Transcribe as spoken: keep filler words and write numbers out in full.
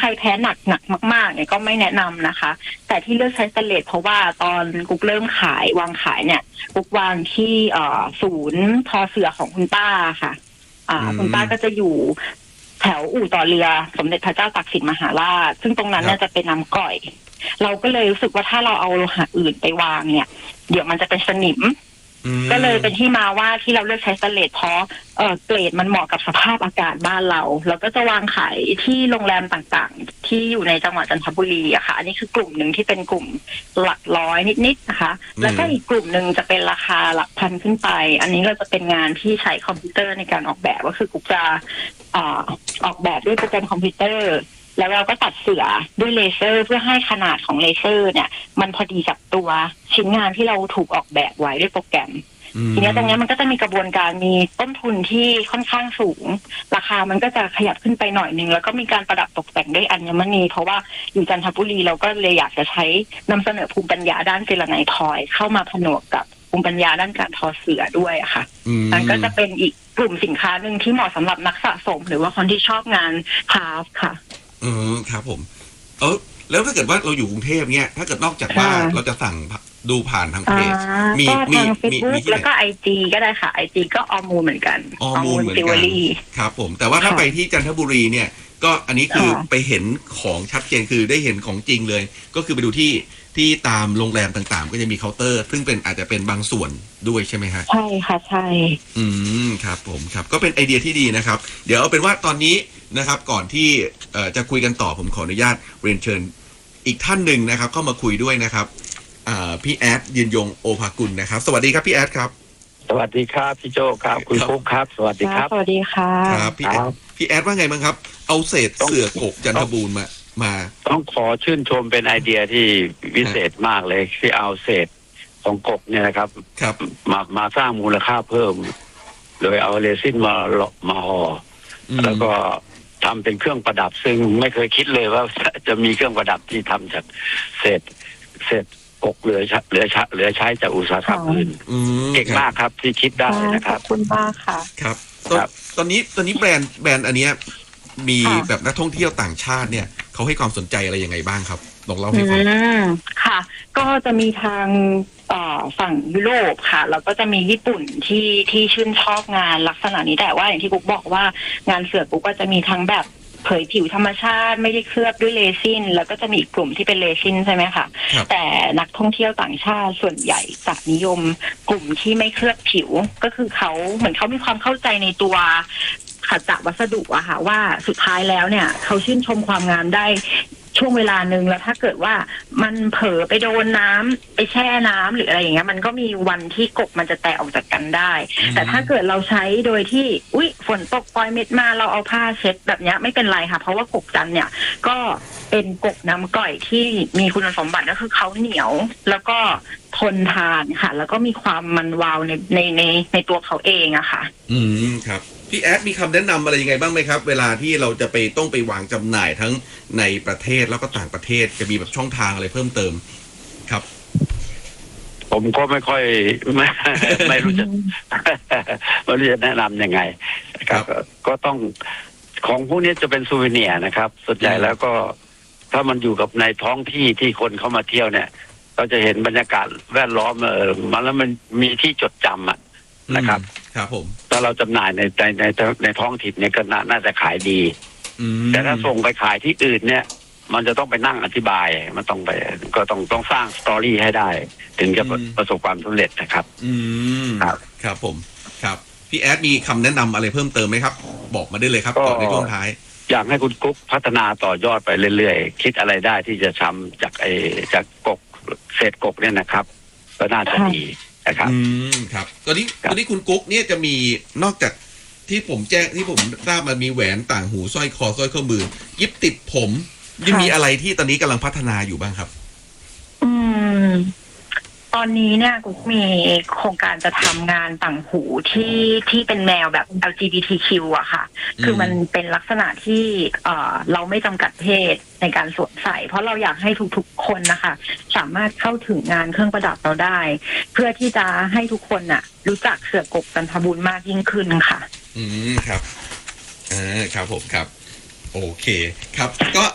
รแพ้หนักหนักมากๆเนี่ยก็ไม่แนะนำนะคะแต่ที่เลือกใช้สเตนเลสเพราะว่าตอนกุ๊กเริ่มขายวางขายเนี่ยกุ๊กวางที่เอ่อศูนย์ทอเสือของคุณป้าค่ะอ่าคุณป้าก็จะอยู่แถวอู่ต่อเรือสมเด็จพระเจ้าตากสินมหาราชซึ่งตรงนั้นเนี่ยจะเป็นน้ำก่อยเราก็เลยรู้สึกว่าถ้าเราเอาโลหะอื่นไปวางเนี่ยเดี๋ยวมันจะเป็นสนิมก็เลยเป็นที่มาว่าที่เราเลือกใช้สเตนเลสเพราะเออเกรดมันเหมาะกับสภาพอากาศบ้านเราแล้วก็จะวางขายที่โรงแรมต่างๆที่อยู่ในจังหวัดจันทบุรีอะค่ะอันนี้คือกลุ่มหนึ่งที่เป็นกลุ่มหลักร้อยนิดๆนะคะแล้วก็อีกกลุ่มหนึ่งจะเป็นราคาหลักพันขึ้นไปอันนี้เราจะเป็นงานที่ใช้คอมพิวเตอร์ในการออกแบบก็คือกุ๊กจะอ่าออกแบบด้วยโปรแกรมคอมพิวเตอร์แล้วเราก็ตัดเสือด้วยเลเซอร์เพื่อให้ขนาดของเลเซอร์เนี่ยมันพอดีกับตัวชิ้นงานที่เราถูกออกแบบไว้ด้วยโปรแกรมทีนี้ตรงนี้มันก็จะมีกระบวนการมีต้นทุนที่ค่อนข้างสูงราคามันก็จะขยับขึ้นไปหน่อยนึงแล้วก็มีการประดับตกแต่งด้วยอัญมณีเพราะว่าอยู่จันทบุรีเราก็เลยอยากจะใช้นำเสนอภูมิปัญญาด้านเจลาไนท์ทอยเข้ามาผนวกกับภูมิปัญญาด้านการทอเสือด้วยอะค่ะนั่นก็จะเป็นอีกกลุ่มสินค้าหนึ่งที่เหมาะสำหรับนักสะสมหรือว่าคนที่ชอบงานคราฟต์ค่ะอืมครับผมเออแล้วถ้าเกิดว่าเราอยู่กรุงเทพเนี่ยถ้าเกิดนอกจากว่าเราจะสั่งดูผ่านทางเพจมีมีมีมีแล้วก็ไอจีก็ได้ค่ะไอจีก็ออมูลเหมือนกันออมูลเหมือนกันครับผมแต่ว่าถ้าไปที่จันทบุรีเนี่ยก็อันนี้คือไปเห็นของชัดเจนคือได้เห็นของจริงเลยก็คือไปดูที่ที่ตามโรงแรมต่างๆก็จะมีเคาน์เตอร์ซึ่งเป็นอาจจะเป็นบางส่วนด้วยใช่ไหมฮะใช่ค่ะใช่อืมครับผมครับก็เป็นไอเดียที่ดีนะครับเดี๋ยวเอาเป็นว่าตอนนี้นะครับก่อนที่จะคุยกันต่อผมขออนุญาตเรียนเชิญอีกท่านหนึ่งนะครับเข้ามาคุยด้วยนะครับพี่แอดยืนยงโอภากุลนะครับสวัสดีครับพี่แอดครับสวัสดีครับพี่โจครับคุณฟุ๊กครับสวัสดีครับสวัสดีค่ะครับพี่แอดพี่แอดว่าไงบ้างครับเอาเศษเสือกกจันทบูรณ์มามาต้องขอชื่นชมเป็นไอเดียที่วิเศษมากเลยที่เอาเศษของกกเนี่ยนะครับครับมามาสร้างมูลค่าเพิ่มโดยเอาเรซินมามาห่อแล้วก็ทำเป็นเครื่องประดับซึ่งไม่เคยคิดเลยว่าจะมีเครื่องประดับที่ทำจากเศษเศษกกเหลือเหลือใช้เหลือใช้จากอุตสาหกรรมอื่นเก่งมากครับที่คิดได้นะครับขอบคุณมากค่ะครับตอนนี้ตอนนี้แบรนด์แบรนด์อันนี้มีแบบนักท่องเที่ยวต่างชาติเนี่ยเขาให้ความสนใจอะไรยังไงบ้างครับลองเล่าให้ฟังค่ะก็จะมีทางฝั่งยุโรปค่ะแล้วก็จะมีญี่ปุ่นที่ที่ชื่นชอบงานลักษณะนี้แต่ว่าอย่างที่กุ๊กบอกว่างานเสือกุ๊กก็จะมีทั้งแบบเผยผิวธรรมชาติไม่ได้เคลือบด้วยเรซินแล้วก็จะมีอีกกลุ่มที่เป็นเรซินใช่ไหมคะแต่นักท่องเที่ยวต่างชาติส่วนใหญ่จะนิยมกลุ่มที่ไม่เคลือบผิวก็คือเขาเหมือนเขามีความเข้าใจในตัวขัดจักวัสดุอะค่ะว่าสุดท้ายแล้วเนี่ยเขาชื่นชมความงามได้ช่วงเวลาหนึ่งแล้วถ้าเกิดว่ามันเผลอไปโดนน้ำไปแช่น้ำหรืออะไรอย่างเงี้ยมันก็มีวันที่กบมันจะแตกออกจากกันได้แต่ถ้าเกิดเราใช้โดยที่อุ๊ยฝนตกปล่อยเม็ดมาเราเอาผ้าเช็ดแบบเนี้ยไม่เป็นไรค่ะเพราะว่ากบจันเนี่ยก็เป็นกบน้ำก่อยที่มีคุณสมบัติก็คือเขาเหนียวแล้วก็ทนทานค่ะแล้วก็มีความมันวาวในในในในตัวเขาเองอะค่ะอืมครับพี่แอดมีคำแนะนำอะไรยังไงบ้างไหมครับเวลาที่เราจะไปต้องไปวางจำหน่ายทั้งในประเทศแล้วก็ต่างประเทศจะมีแบบช่องทางอะไรเพิ่มเติมครับผมก็ไม่ค่อยไม่ไม่รู้จะไม่รู้จะแนะนำยังไงครับก็ต้องของพวกนี้จะเป็นซูเวเนียร์นะครับส่วนใหญ่แล้วก็ถ้ามันอยู่กับในท้องที่ที่คนเข้ามาเที่ยวเนี่ยเราจะเห็นบรรยากาศแวดล้อมเออมันแล้วมันมีที่จดจำอ่ะนะครับครับผมถ้าเราจำหน่ายในในในในท้องถิ่นเนี่ยก็น่าจะขายดีแต่ถ้าส่งไปขายที่อื่นเนี่ยมันจะต้องไปนั่งอธิบายมันต้องไปก็ต้องต้องสร้างสตอรี่ให้ได้ถึงจะประสบความสำเร็จนะครับอืมครับครับผมครับพี่แอดมีคำแนะนำอะไรเพิ่มเติมไหมครับบอกมาได้เลยครับก่อนในช่วงท้ายอยากให้คุณกุ๊กพัฒนาต่อยอดไปเรื่อยๆคิดอะไรได้ที่จะทำจากไอ้จากกกเศษกกเนี่ยนะครับก็น่าจะดีนะครับอืมครับตอนนี้ตอนนี้คุณกุ๊กเนี่ยจะมีนอกจากที่ผมแจ้งที่ผมทราบมามีแหวนต่างหูสร้อยคอสร้อยข้อมือยิบติดผมยังมีอะไรที่ตอนนี้กำลังพัฒนาอยู่บ้างครับอืมตอนนี้เนี่ยกุ๊กมีโครงการจะทำงานต่างหูที่ที่เป็นแนวแบบ แอล จี บี ที คิว อะค่ะคือมันเป็นลักษณะที่เอ่อเราไม่จำกัดเพศในการสวมใส่เพราะเราอยากให้ทุกๆคนนะคะสามารถเข้าถึงงานเครื่องประดับเราได้เพื่อที่จะให้ทุกคนน่ะรู้จักเสือกกจันทบูรณ์มากยิ่งขึ้นค่ะอืมครับอ่าครับผมครับโอเคครับก็